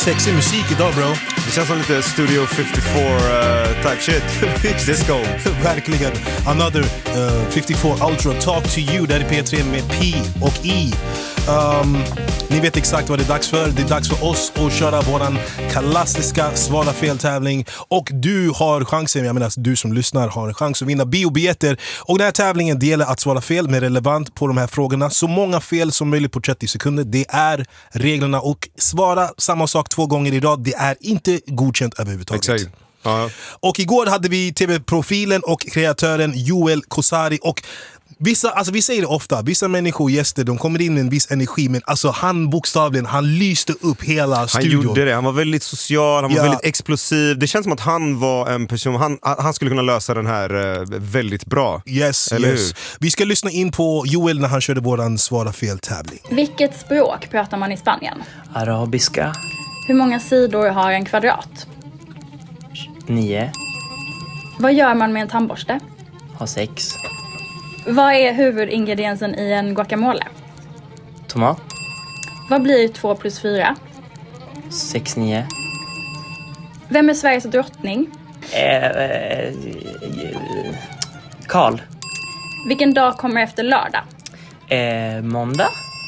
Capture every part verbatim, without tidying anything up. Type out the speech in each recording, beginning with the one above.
sexig musik idag, bro. Det känns som lite Studio femtiofyra uh, type shit. Disco. Verkligen. Another uh, femtiofyra Ultra Talk to You. Där är P tre med P och I. Um, ni vet exakt vad det är dags för. Det är dags för oss att köra våran klassiska svara fel-tävling. Och du har chansen, jag menar du som lyssnar har en chans att vinna biobiljetter. Och den här tävlingen, det gäller att svara fel med relevant på de här frågorna. Så många fel som möjligt på trettio sekunder. Det är reglerna. Och svara samma sak två gånger i rad, det är inte godkänt överhuvudtaget. Exakt. Ja. Och igår hade vi tv-profilen och kreatören Joel Kosari. Och vissa, alltså vi säger det ofta, vissa människor, gäster, de kommer in med en viss energi, men alltså han bokstavligen, han lyste upp hela han studion. Han gjorde det, han var väldigt social, han var ja. väldigt explosiv. Det känns som att han var en person, han, han skulle kunna lösa den här uh, väldigt bra. Yes, eller yes. hur? Vi ska lyssna in på Joel när han körde våran svara fel-tävling. Vilket språk pratar man i Spanien? Arabiska. Hur många sidor har en kvadrat? Nio. Vad gör man med en tandborste? Har sex. Vad är huvudingrediensen i en guacamole? Tomat. Vad blir två plus fyra? Sex, nio. Vem är Sveriges drottning? Eh, eh, Karl. Vilken dag kommer efter lördag? Eh, måndag.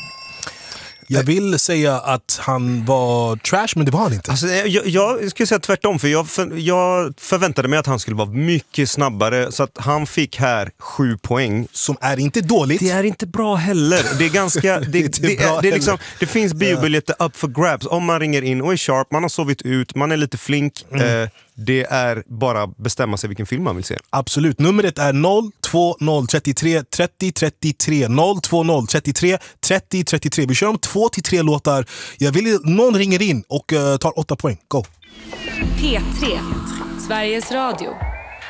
Jag vill säga att han var trash, men det var han inte. Alltså, jag, jag skulle säga tvärtom, för jag, för jag förväntade mig att han skulle vara mycket snabbare, så att han fick här sju poäng. Som är inte dåligt. Det är inte bra heller. Det är ganska det, det, det, är, det, är liksom, det finns biobiljetter up for grabs. Om man ringer in och är sharp, man har sovit ut, man är lite flink. Mm. Eh, det är bara bestämma sig vilken film man vill se. Absolut. Numret är noll två noll trettiotre trettio trettiotre noll två noll trettiotre trettio trettiotre. Vi kör om två till tre låtar. Jag vill någon ringer in och uh, tar åtta poäng. Go. P tre, Sveriges Radio.